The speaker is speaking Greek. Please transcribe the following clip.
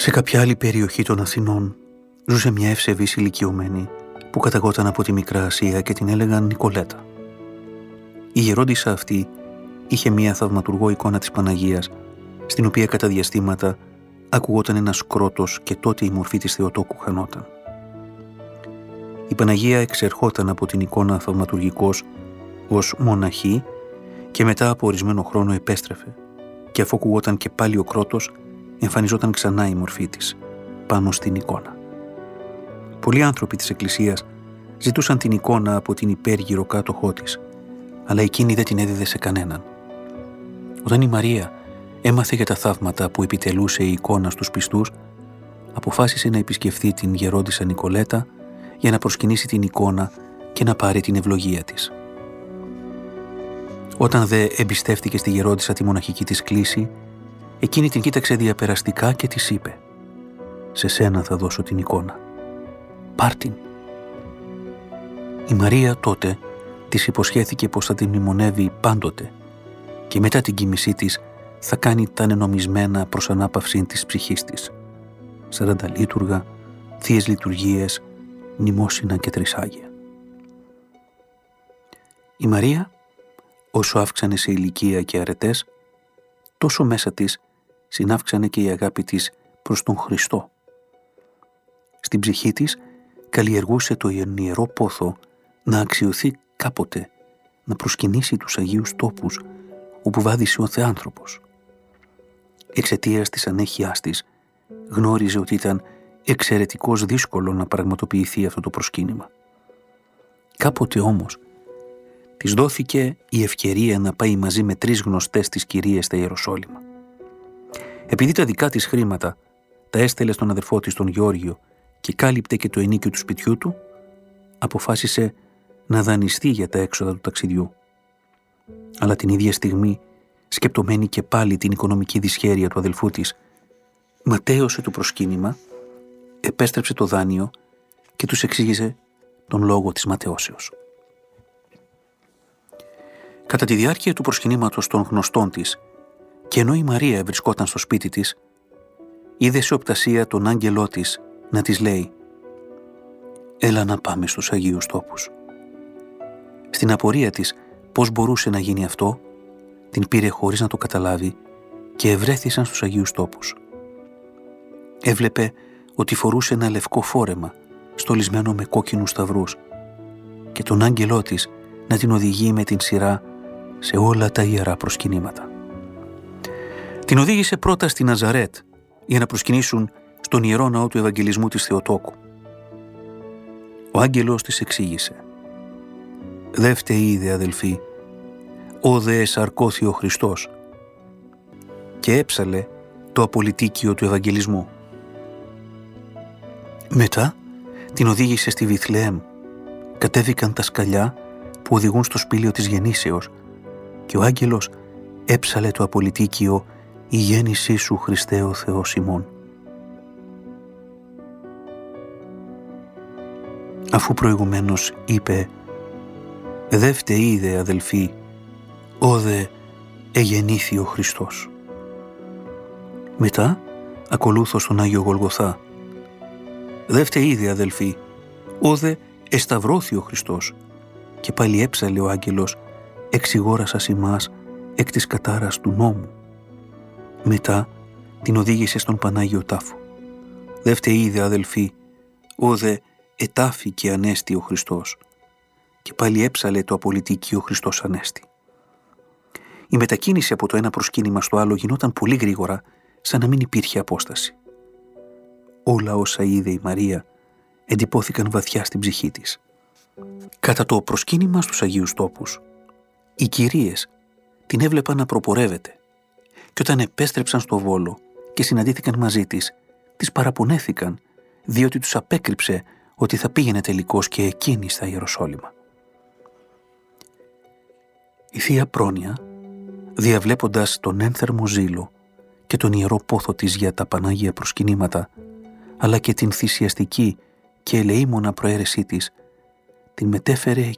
Σε κάποια άλλη περιοχή των Αθηνών ζούσε μια ευσεβής ηλικιωμένη που καταγόταν από τη Μικρά Ασία και την έλεγαν Νικολέτα. Η γερόντισσα αυτή είχε μια θαυματουργό εικόνα της Παναγίας, στην οποία κατά διαστήματα ακουγόταν ένας κρότος και τότε η μορφή της Θεοτόκου χανόταν. Η Παναγία εξερχόταν από την εικόνα θαυματουργικός ως μοναχή και μετά από ορισμένο χρόνο επέστρεφε και αφού ακουγόταν και πάλι ο κρότος, εμφανιζόταν ξανά η μορφή της πάνω στην εικόνα. Πολλοί άνθρωποι της Εκκλησίας ζητούσαν την εικόνα από την υπέργυρο κάτοχό της, αλλά εκείνη δεν την έδιδε σε κανέναν. Όταν η Μαρία έμαθε για τα θαύματα που επιτελούσε η εικόνα στους πιστούς, αποφάσισε να επισκεφθεί την γερόντισσα Νικολέτα για να προσκυνήσει την εικόνα και να πάρει την ευλογία της. Όταν δε εμπιστεύτηκε στη γερόντισσα τη μοναχική της κλίση, εκείνη την κοίταξε διαπεραστικά και της είπε «Σε σένα θα δώσω την εικόνα. Πάρ' την». Η Μαρία τότε της υποσχέθηκε πως θα την μνημονεύει πάντοτε και μετά την κοίμησή της θα κάνει τα νενομισμένα προς ανάπαυση της ψυχής της. 40 λείτουργα, θείες λειτουργίες, μνημόσυνα και τρισάγια. Η Μαρία, όσο αύξανε σε ηλικία και αρετές, τόσο μέσα της συναύξανε και η αγάπη της προς τον Χριστό. Στην ψυχή της καλλιεργούσε το ιερό πόθο να αξιωθεί κάποτε, να προσκυνήσει τους Αγίους τόπους όπου βάδισε ο Θεάνθρωπος. Εξαιτίας της ανέχειάς της γνώριζε ότι ήταν εξαιρετικώς δύσκολο να πραγματοποιηθεί αυτό το προσκύνημα. Κάποτε όμως της δόθηκε η ευκαιρία να πάει μαζί με 3 γνωστές της κυρίες στα Ιεροσόλυμα. Επειδή τα δικά της χρήματα τα έστελε στον αδερφό της τον Γεώργιο και κάλυπτε και το ενίκιο του σπιτιού του, αποφάσισε να δανειστεί για τα έξοδα του ταξιδιού. Αλλά την ίδια στιγμή, σκεπτομένη και πάλι την οικονομική δυσχέρεια του αδελφού της, ματέωσε το προσκύνημα, επέστρεψε το δάνειο και τους εξήγησε τον λόγο της ματαιώσεως. Κατά τη διάρκεια του προσκυνήματος των γνωστών της, και ενώ η Μαρία βρισκόταν στο σπίτι της, είδε σε οπτασία τον άγγελό της να της λέει «Έλα να πάμε στους Αγίους τόπους». Στην απορία της πώς μπορούσε να γίνει αυτό, την πήρε χωρίς να το καταλάβει και ευρέθησαν στους Αγίους τόπους. Έβλεπε ότι φορούσε ένα λευκό φόρεμα στολισμένο με κόκκινους σταυρούς και τον άγγελό της να την οδηγεί με την σειρά σε όλα τα ιερά προσκυνήματα. Την οδήγησε πρώτα στη Ναζαρέτ για να προσκυνήσουν στον Ιερό Ναό του Ευαγγελισμού της Θεοτόκου. Ο άγγελος της εξήγησε «Δε φταίει, δε αδελφοί, ο δε εσαρκώθη ο Χριστός», και έψαλε το απολυτίκιο του Ευαγγελισμού. Μετά την οδήγησε στη Βιθλεέμ. Κατέβηκαν τα σκαλιά που οδηγούν στο σπήλαιο της γεννήσεως και ο άγγελος έψαλε το απολυτίκιο «Η γέννησή σου, Χριστέ ο Θεός ημών». Αφού προηγουμένως είπε «Δε φταίει, δε αδελφοί, ο δε εγεννήθη ο Χριστός». Μετά ακολούθω στον Άγιο Γολγοθά «Δε φταίει, δε αδελφοί, ο δε εσταυρώθη ο Χριστός», και πάλι έψαλε ο άγγελος «Εξηγόρασας ημάς εκ της κατάρας του νόμου». Μετά την οδήγησε στον Πανάγιο Τάφο. «Δε φταίει, δε αδελφοί, ο δε ετάφη και ανέστη ο Χριστός», και πάλι έψαλε το απολυτίκιο Χριστός Ανέστη. Η μετακίνηση από το ένα προσκύνημα στο άλλο γινόταν πολύ γρήγορα, σαν να μην υπήρχε απόσταση. Όλα όσα είδε η Μαρία εντυπώθηκαν βαθιά στην ψυχή της. Κατά το προσκύνημα στους Αγίους τόπους, οι κυρίες την έβλεπαν να προπορεύεται και όταν επέστρεψαν στο Βόλο και συναντήθηκαν μαζί της, τις παραπονέθηκαν διότι τους απέκρυψε ότι θα πήγαινε τελικώς και εκείνη στα Ιεροσόλυμα. Η Θεία Πρόνοια, διαβλέποντας τον ένθερμο ζήλο και τον ιερό πόθο της για τα Πανάγια προσκυνήματα, αλλά και την θυσιαστική και ελεήμονα προαίρεσή της, την μετέφερε